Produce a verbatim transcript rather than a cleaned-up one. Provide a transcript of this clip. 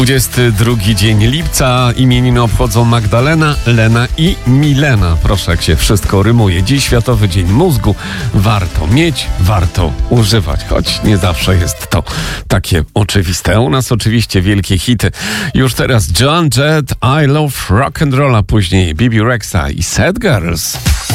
dwudziesty drugi dzień lipca. Imieniny obchodzą Magdalena, Lena i Milena. Proszę, jak się wszystko rymuje. Dziś Światowy Dzień Mózgu. Warto mieć, warto używać. Choć nie zawsze jest to takie oczywiste. U nas oczywiście wielkie hity. Już teraz Joan Jett, I Love Rock and Roll, a później Bibi Rexha i Sad Girls.